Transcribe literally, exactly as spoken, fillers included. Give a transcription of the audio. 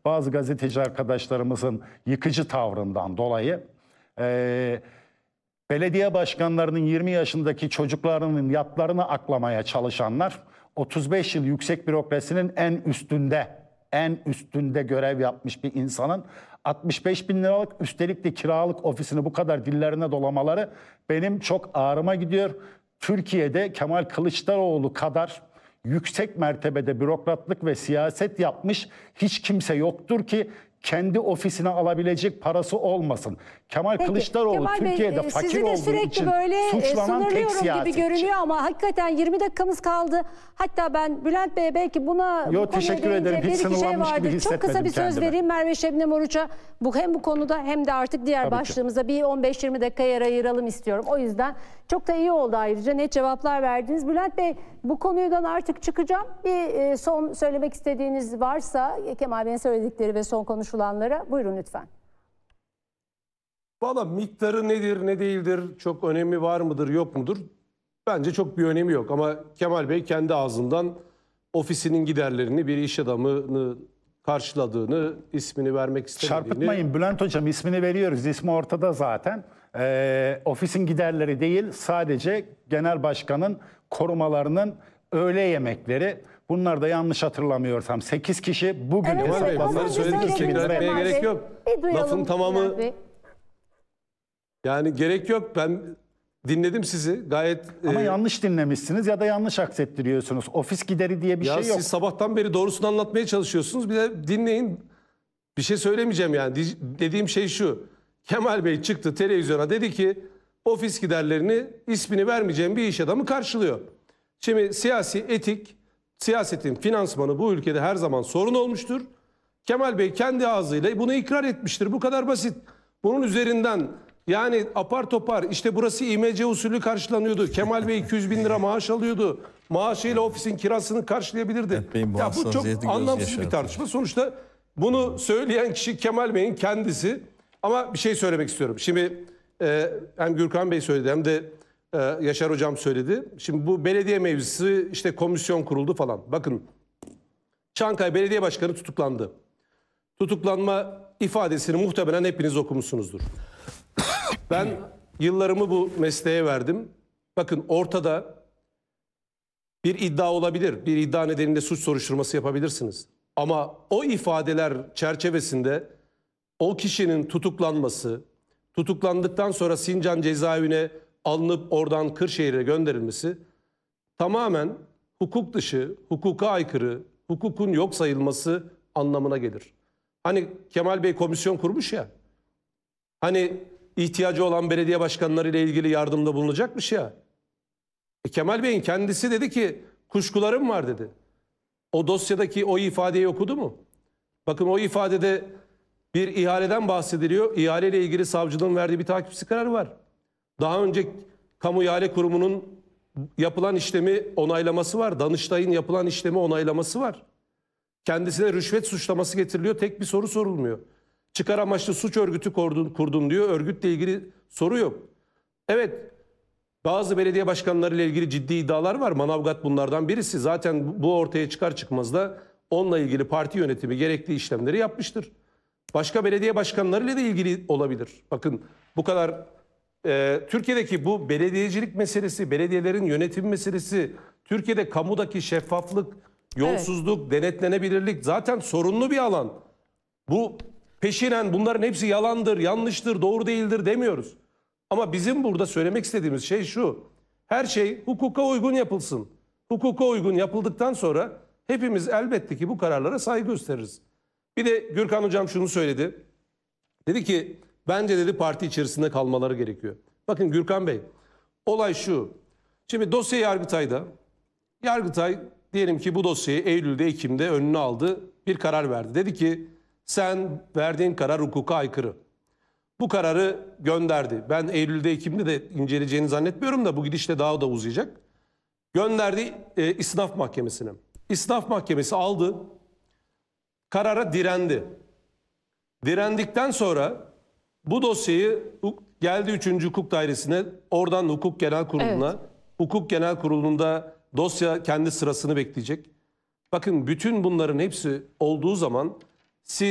bazı gazeteci arkadaşlarımızın yıkıcı tavrından dolayı e, belediye başkanlarının yirmi yaşındaki çocuklarının yatlarını aklamaya çalışanlar otuz beş yıl yüksek bürokrasinin en üstünde, en üstünde görev yapmış bir insanın altmış beş bin liralık üstelik de kiralık ofisini bu kadar dillerine dolamaları benim çok ağrıma gidiyor. Türkiye'de Kemal Kılıçdaroğlu kadar yüksek mertebede bürokratlık ve siyaset yapmış hiç kimse yoktur ki kendi ofisine alabilecek parası olmasın. Kemal Peki, Kılıçdaroğlu Kemal Türkiye'de Bey, fakir sizi de olduğu sürekli için böyle suçlanan tek siyasetçi. gibi görünüyor ama hakikaten yirmi dakikamız kaldı. Hatta ben Bülent Bey'e belki buna Yo, teşekkür ederim. Hiç sınırlanmış gibi hissetmedim Çok kısa bir söz kendime. vereyim Merve Şebnem Oruç'a. Bu hem bu konuda hem de artık diğer Tabii başlığımıza ki. bir on beş yirmi dakika yer ayıralım istiyorum. O yüzden çok da iyi oldu ayrıca. Net cevaplar verdiniz. Bülent Bey, bu konudan artık çıkacağım. Bir son söylemek istediğiniz varsa Kemal Bey'in söyledikleri ve son konuşulanlara buyurun lütfen. Valla miktarı nedir ne değildir, çok önemi var mıdır yok mudur? Bence çok bir önemi yok ama Kemal Bey kendi ağzından ofisinin giderlerini bir iş adamını karşıladığını, ismini vermek istemediğini... Çarpıtmayın Bülent Hocam, ismini veriyoruz, ismi ortada zaten. Ee, ofisin giderleri değil, sadece genel başkanın korumalarının öğle yemekleri. Bunlar da yanlış hatırlamıyorsam sekiz kişi bugün Evet, Kemal Bey, evet, bunları evet, söyledik, evet, tekrar evet, etmeye Kemal gerek Bey. yok. Bir duyalım Lafın tamamı... Bülent Bey. Yani gerek yok. Ben dinledim sizi. Gayet... Ama e, yanlış dinlemişsiniz ya da yanlış aksettiriyorsunuz. Ofis gideri diye bir ya şey yok. siz sabahtan beri doğrusunu anlatmaya çalışıyorsunuz. Bir de dinleyin. Bir şey söylemeyeceğim yani. Dediğim şey şu. Kemal Bey çıktı televizyona, dedi ki ofis giderlerini ismini vermeyeceğim bir iş adamı karşılıyor. Şimdi siyasi etik, siyasetin finansmanı bu ülkede her zaman sorun olmuştur. Kemal Bey kendi ağzıyla bunu ikrar etmiştir. Bu kadar basit. Bunun üzerinden yani apar topar işte burası İ M C usulü karşılanıyordu. Kemal Bey iki yüz bin lira maaş alıyordu. Maaşıyla ofisin kirasını karşılayabilirdi. Ya bu çok anlamsız bir tartışma. Sonuçta bunu söyleyen kişi Kemal Bey'in kendisi. Ama bir şey söylemek istiyorum. Şimdi e, hem Gürkan Bey söyledi hem de e, Yaşar Hocam söyledi. Şimdi bu belediye mevzisi işte komisyon kuruldu falan. Bakın Çankaya Belediye Başkanı tutuklandı. Tutuklanma ifadesini muhtemelen hepiniz okumuşsunuzdur. Ben yıllarımı bu mesleğe verdim. Bakın ortada bir iddia olabilir. Bir iddia nedeniyle suç soruşturması yapabilirsiniz. Ama o ifadeler çerçevesinde o kişinin tutuklanması, tutuklandıktan sonra Sincan cezaevine alınıp oradan Kırşehir'e gönderilmesi tamamen hukuk dışı, hukuka aykırı, hukukun yok sayılması anlamına gelir. Hani Kemal Bey komisyon kurmuş ya, hani ihtiyacı olan belediye başkanları ile ilgili yardımda bulunacakmış ya. E Kemal Bey'in kendisi dedi ki kuşkularım var dedi. O dosyadaki o ifadeyi okudu mu? Bakın o ifadede bir ihaleden bahsediliyor. İhale ile ilgili savcılığın verdiği bir takipçi kararı var. Daha önce Kamu İhale Kurumu'nun yapılan işlemi onaylaması var. Danıştay'ın yapılan işlemi onaylaması var. Kendisine rüşvet suçlaması getiriliyor. Tek bir soru sorulmuyor. Çıkar amaçlı suç örgütü kurdum, kurdum diyor. Örgütle ilgili soru yok. Evet, bazı belediye başkanları ile ilgili ciddi iddialar var. Manavgat bunlardan birisi. Zaten bu ortaya çıkar çıkmaz da onunla ilgili parti yönetimi gerekli işlemleri yapmıştır. Başka belediye başkanlarıyla da ilgili olabilir. Bakın bu kadar e, Türkiye'deki bu belediyecilik meselesi, belediyelerin yönetim meselesi, Türkiye'de kamudaki şeffaflık, yolsuzluk, evet, denetlenebilirlik zaten sorunlu bir alan. Bu peşinen bunların hepsi yalandır, yanlıştır, doğru değildir demiyoruz. Ama bizim burada söylemek istediğimiz şey şu. Her şey hukuka uygun yapılsın. Hukuka uygun yapıldıktan sonra hepimiz elbette ki bu kararlara saygı gösteririz. Bir de Gürkan Hocam şunu söyledi. Dedi ki bence dedi parti içerisinde kalmaları gerekiyor. Bakın Gürkan Bey, olay şu. Şimdi dosya Yargıtay'da. Yargıtay diyelim ki bu dosyayı Eylül'de, Ekim'de önüne aldı. Bir karar verdi. Dedi ki sen verdiğin karar hukuka aykırı. Bu kararı gönderdi. Ben Eylül'de, Ekim'de de inceleyeceğini zannetmiyorum da bu gidişle daha da uzayacak. Gönderdi e, İsnaf Mahkemesi'ne. İsnaf Mahkemesi aldı. Karara direndi. Direndikten sonra bu dosyayı geldi üçüncü Hukuk Dairesi'ne, oradan Hukuk Genel Kurulu'na. Evet. Hukuk Genel Kurulu'nda dosya kendi sırasını bekleyecek. Bakın bütün bunların hepsi olduğu zaman